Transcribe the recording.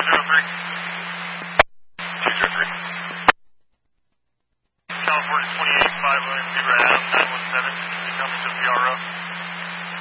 California 28, 5 William, 0 Adam, 917, coming to PRO.